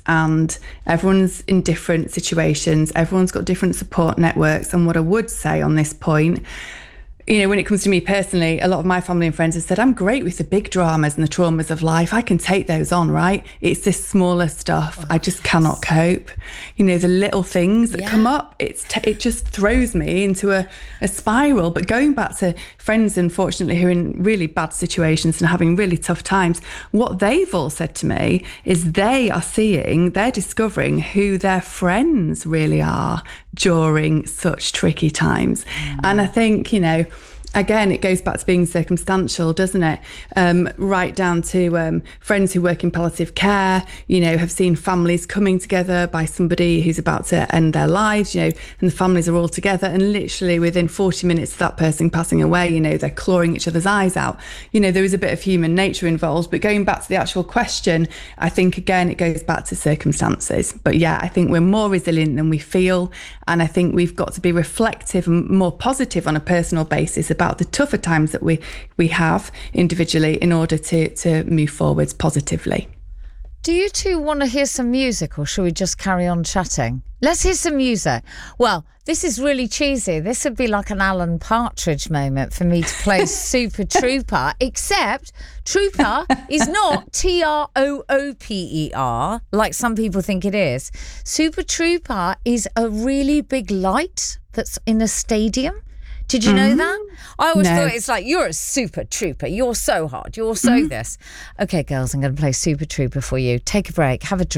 and everyone's in different situations. Everyone's got different support networks. And what I would say on this point, you know, when it comes to me personally, a lot of my family and friends have said, I'm great with the big dramas and the traumas of life. I can take those on, right? It's this smaller stuff. I just cannot cope. You know, the little things that come up, it just throws me into a spiral. But going back to friends, unfortunately, who are in really bad situations and having really tough times, what they've all said to me is they're discovering who their friends really are during such tricky times. And I think, you know, again, it goes back to being circumstantial, doesn't it? Right down to friends who work in palliative care, you know, have seen families coming together by somebody who's about to end their lives, you know, and the families are all together, and literally within 40 minutes of that person passing away, you know, they're clawing each other's eyes out. You know, there is a bit of human nature involved, but going back to the actual question, I think, again, it goes back to circumstances. But yeah, I think we're more resilient than we feel, and I think we've got to be reflective and more positive on a personal basis about the tougher times that we have individually in order to move forwards positively. Do you two want to hear some music, or should we just carry on chatting? Let's hear some music. Well, this is really cheesy. This would be like an Alan Partridge moment for me to play Super Trooper, except Trooper is not TROOPER, like some people think it is. Super Trooper is a really big light that's in a stadium. Did you know that? I always thought it's like, you're a super trooper. You're so hot. You're so this. Okay, girls, I'm going to play Super Trooper for you. Take a break. Have a drink.